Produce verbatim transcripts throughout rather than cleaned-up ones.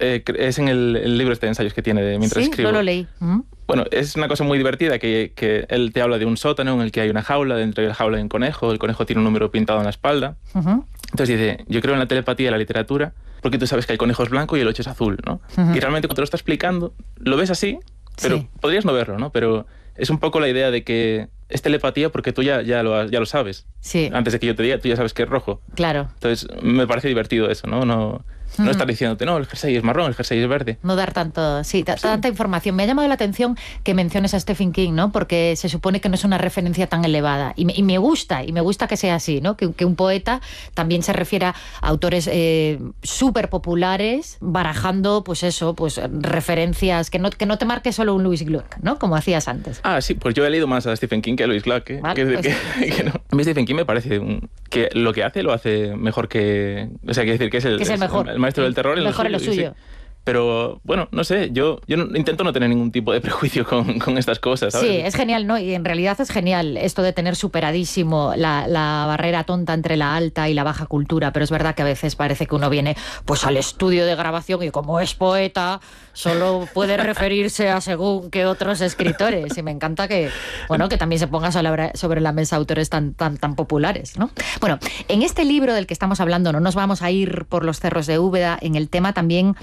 eh, es en el, el libro este de ensayos que tiene de mientras sí, escribo. no lo leí. ¿Mm? Bueno, es una cosa muy divertida que, que él te habla de un sótano en el que hay una jaula, dentro de la jaula hay un conejo, el conejo tiene un número pintado en la espalda. Uh-huh. Entonces dice, yo creo en la telepatía de la literatura porque tú sabes que el conejo es blanco y el ocho es azul, ¿no? Uh-huh. Y realmente cuando te lo está explicando, lo ves así, pero sí. podrías no verlo, ¿no? Pero es un poco la idea de que es telepatía porque tú ya, ya, lo, ya lo sabes. Sí. Antes de que yo te diga, tú ya sabes que es rojo. Claro. Entonces me parece divertido eso, ¿no? No... No estar diciéndote, no, el jersey es marrón, el jersey es verde. No dar tanto, sí, t- sí. tanta información. Me ha llamado la atención que menciones a Stephen King, ¿no? Porque se supone que no es una referencia tan elevada. Y me, y me gusta, y me gusta que sea así, ¿no? Que, que un poeta también se refiera a autores eh, súper populares, barajando, pues eso, pues referencias, que no, que no te marque solo un Lewis Gluck, ¿no? Como hacías antes. Ah, sí, pues yo he leído más a Stephen King que a Lewis Gluck, ¿eh? Vale, que, pues... que, que no. A mí Stephen King me parece un, que lo que hace lo hace mejor que... O sea, quiere decir que es el, que es el mejor. El, el maestro del terror en mejor lo suyo. En lo suyo. Sí. Pero, bueno, no sé, yo, yo no, intento no tener ningún tipo de prejuicio con, con estas cosas, ¿sabes? Sí, es genial, ¿no? Y en realidad es genial esto de tener superadísimo la, la barrera tonta entre la alta y la baja cultura, pero es verdad que a veces parece que uno viene pues al estudio de grabación y como es poeta solo puede referirse a según que otros escritores, y me encanta que, bueno, que también se ponga sobre la mesa autores tan, tan, tan populares, ¿no? Bueno, en este libro del que estamos hablando, no nos vamos a ir por los cerros de Úbeda, en el tema también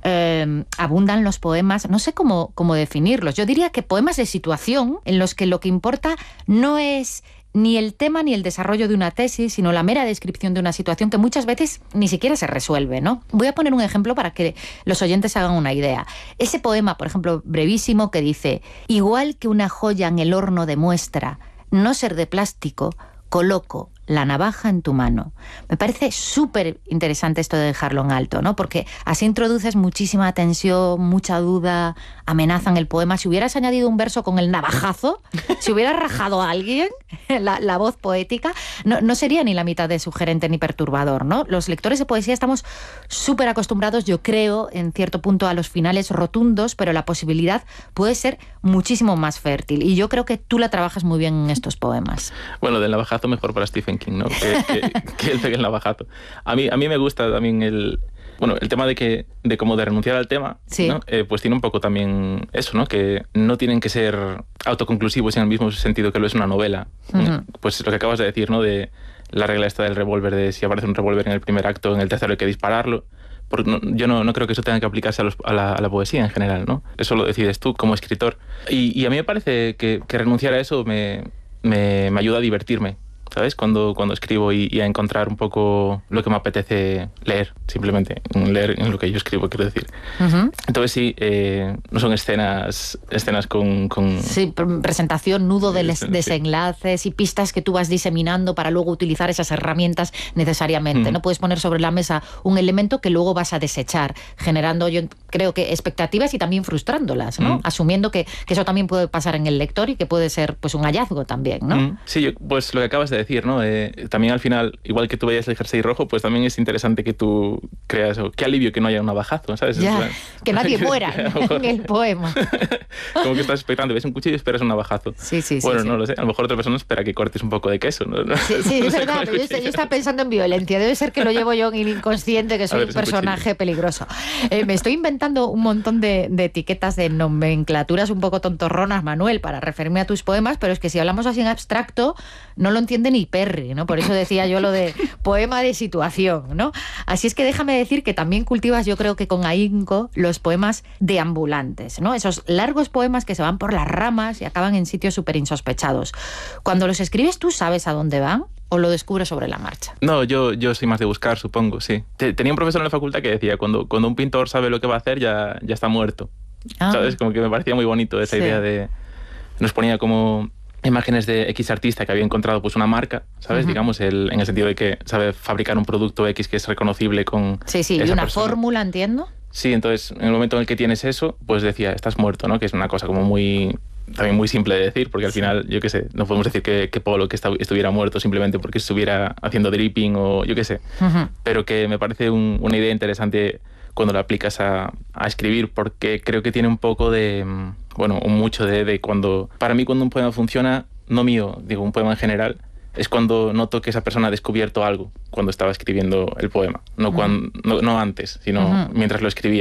eh, abundan los poemas, no sé cómo, cómo definirlos, yo diría que poemas de situación en los que lo que importa no es ni el tema ni el desarrollo de una tesis, sino la mera descripción de una situación que muchas veces ni siquiera se resuelve, ¿no? Voy a poner un ejemplo para que los oyentes hagan una idea. Ese poema, por ejemplo, brevísimo, que dice: igual que una joya en el horno demuestra no ser de plástico, coloco la navaja en tu mano. Me parece súper interesante esto de dejarlo en alto, ¿no? Porque así introduces muchísima tensión, mucha duda, amenaza en el poema. Si hubieras añadido un verso con el navajazo, si hubieras rajado a alguien, la, la voz poética, no, no sería ni la mitad de sugerente ni perturbador, ¿no? Los lectores de poesía estamos súper acostumbrados, yo creo, en cierto punto, a los finales rotundos, pero la posibilidad puede ser muchísimo más fértil. Y yo creo que tú la trabajas muy bien en estos poemas. Bueno, del navajazo mejor para Stephen King, ¿no? Que, que, que él pegue el navajazo. A mí, a mí me gusta también el... Bueno, el tema de que de cómo de renunciar al tema, sí. ¿no? Eh, pues tiene un poco también eso, ¿no? Que no tienen que ser autoconclusivos en el mismo sentido que lo es una novela. Uh-huh. Pues lo que acabas de decir, ¿no? De la regla esta del revólver, de si aparece un revólver en el primer acto, en el tercero hay que dispararlo. Porque no, yo no, no creo que eso tenga que aplicarse a, los, a, la, a la poesía en general, ¿no? Eso lo decides tú como escritor. Y, y a mí me parece que, que renunciar a eso me, me, me ayuda a divertirme, ¿sabes? Cuando, cuando escribo y, y a encontrar un poco lo que me apetece leer, simplemente. Leer en lo que yo escribo, quiero decir. Uh-huh. Entonces sí, eh, no son escenas escenas con... con sí, presentación, nudo de les, desenlaces y pistas que tú vas diseminando para luego utilizar esas herramientas necesariamente. Uh-huh. No puedes poner sobre la mesa un elemento que luego vas a desechar, generando, yo creo que, expectativas y también frustrándolas, ¿no? Uh-huh. Asumiendo que, que eso también puede pasar en el lector y que puede ser pues un hallazgo también, ¿no? Uh-huh. Sí, yo, pues lo que acabas de decir, ¿no? Eh, también al final, igual que tú veías el jersey rojo, pues también es interesante que tú creas, oh, qué alivio que no haya un navajazo, ¿sabes? Ya, plan, que nadie muera en el poema. Como que estás esperando, ves un cuchillo y esperas un navajazo. Sí, sí, bueno, sí. no sí. lo sé, a lo mejor otra persona espera que cortes un poco de queso, ¿no? Sí, sí, es verdad, yo, yo estaba pensando en violencia, debe ser que lo llevo yo en el inconsciente, que soy ver, un personaje un peligroso. Eh, me estoy inventando un montón de, de etiquetas, de nomenclaturas un poco tontorronas, Manuel, para referirme a tus poemas, pero es que si hablamos así en abstracto, no lo entiende ni Perry, ¿no? Por eso decía yo lo de poema de situación, ¿no? Así es que déjame decir que también cultivas, yo creo que con ahínco, los poemas deambulantes, ¿no? Esos largos poemas que se van por las ramas y acaban en sitios súper insospechados. Cuando los escribes, ¿tú sabes a dónde van o lo descubres sobre la marcha? No, yo, yo soy más de buscar, supongo, sí. Tenía un profesor en la facultad que decía, cuando, cuando un pintor sabe lo que va a hacer, ya, ya está muerto. Ah. ¿Sabes? Como que me parecía muy bonito esa sí. idea de... Nos ponía como... imágenes de X artista que había encontrado pues una marca, ¿sabes? Uh-huh. Digamos, el, en el sentido de que sabe fabricar un producto X que es reconocible con Sí, sí, esa y una persona. fórmula, entiendo. Sí, entonces, en el momento en el que tienes eso, pues decía, estás muerto, ¿no? Que es una cosa como muy... también muy simple de decir, porque al final, yo qué sé, no podemos decir que, que Polo que está, estuviera muerto simplemente porque estuviera haciendo dripping o yo qué sé, uh-huh. pero que me parece un, una idea interesante cuando la aplicas a, a escribir, porque creo que tiene un poco de, bueno, mucho de, de cuando, para mí cuando un poema funciona, no mío, digo un poema en general, es cuando noto que esa persona ha descubierto algo cuando estaba escribiendo el poema, no, uh-huh. cuando, no, no antes, sino uh-huh. mientras lo escribía.